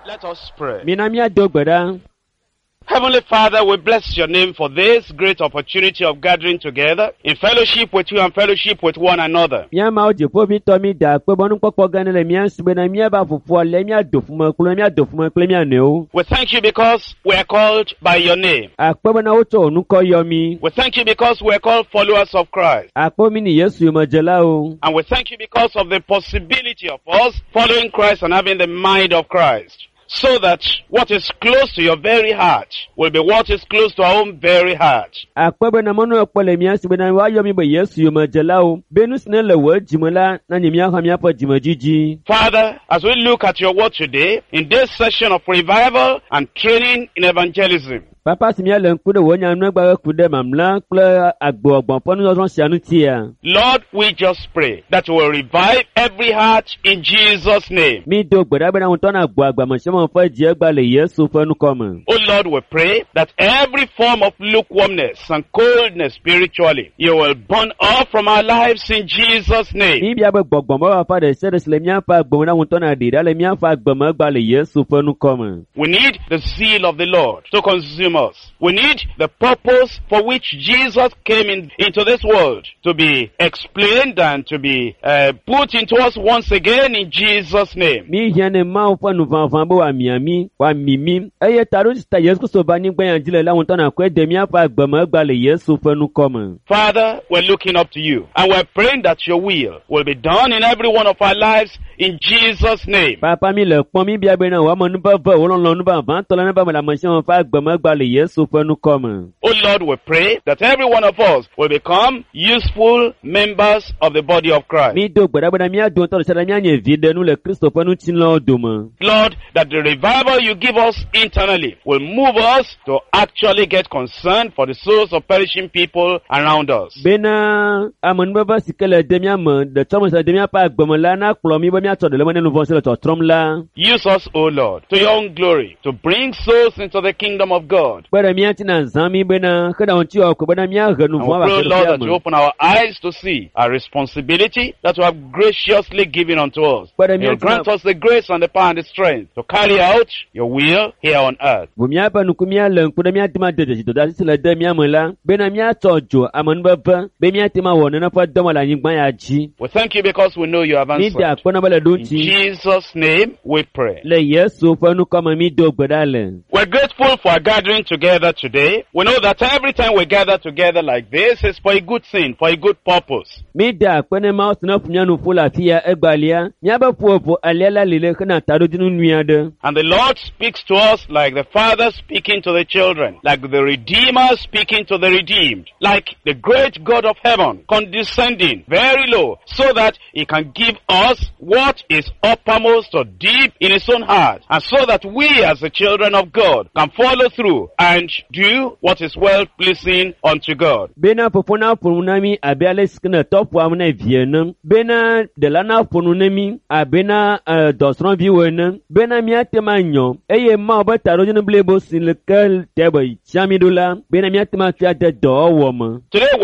Let us pray. Minamia dogbeda. Heavenly Father, we bless your name for this great opportunity of gathering together in fellowship with you and fellowship with one another. Mia ma oje po bi to mi da pe bonu popo gan le mia sube na mia ba fufu le mia dofuma kulo mia dofuma kle mia ne o. We thank you because we are called by your name. Akpo na o to nu ko yo mi. We thank you because we are called followers of Christ. Akpo mi ni Yesu mo jela o. And we thank you because of the possibility of us following Christ and having the mind of Christ. So that what is close to your very heart will be what is close to our own very heart. Akpo na mono okpole mia sube na wa yo mi be Yesu mo jela o. Benus ne le wo jimola na nyimia ha mia po jimojiji. Father, as we look at your word today in this session of revival and training in evangelism, Papa simia le nkude wo nya nu gba kude mamla kle agbo ogbon ponu so sianu tia. Lord, we just pray that you will revive every heart in Jesus' name. Mi do gbeda be na won ton agbo agba mo se mo fa je gba le Yesu fenu komo. Oh Lord, we pray that every form of lukewarmness and coldness spiritually, you will burn off from our lives in Jesus' name. Ni bia be gbogbon mo fa de se de le mia fa agbo na won ton ade da le mia fa agbo mo gba le Yesu fenu komo. We need the zeal of the Lord to consume us. We need the purpose for which Jesus came into this world to be explained and to be put into us once again in Jesus' name. Mi hiane ma fa nu van bo wa miami wa mimi eye taru sta Yesu so ba ni gba yan jile la won ton akwe de mia fa agbo mo gba le Yesu fenu komo. Father, we're looking up to you and we're praying that your will be done in every one of our lives in Jesus' name. Papa mi le pon mi bia be na wa mo nu ba va wo lo nu ba van to la na ba mo la mo se mo fa agbo mo gba le Yesu fenu komo. Oh Lord, we pray that every one of us will become useful members of the body of Christ. Mi do gbeda mi adun to se la mi anye vide nu le Kristo fenu tin lo do mo. Lord, that the revival you give us internally will move us to actually get concerned for the souls of perishing people around us. Bena amon baba sikele de mi am de tomo se de mi pa agbomo la na kplo mi ba mi ato de le mo nu von se le to trom la. Use us, O Lord, to your own glory, to bring souls into the kingdom of God. Bena mi ati na zami bena kada on ti o ko bena mi a ganu And von we ba pray, se Lord, that le. you open our eyes to see our responsibility that you have graciously given unto us. But You grant us the grace and the power and the strength to carry out your will here on earth. Bu mi apa nu ku mi alen ku de mi ati ma de de to da se le de mi amala bena mi atojo amon baba be mi ati ma won na fa domo la yin gban ya ji. We thank you because we know you have Mi da answered. ko na bale don In ti Jesus' name we pray. le Yesu fenu komo mi do gbeda le. We're grateful for our gathering together today. We know that every time we gather together like this is for a good thing, for a good purpose. Mi da kwene ma osna funya nu fula fia egbalia mi aba fuopo alela lile kana taro dinu nuade. And the Lord speaks to us like the Father speaking to the children, like the Redeemer speaking to the redeemed, like the great God of heaven condescending very low so that he can give us what is uppermost or deep in his own heart, and so that we as the children of God can follow through and do what is well pleasing unto God. Bena popona pununami abiale skna topu amna vienam bena delana pununami abena dosron viwena bena miatema nyo eye ma oba taro jinu blebo sin lekel tebo chamidola bena miatema fia de do woma. Today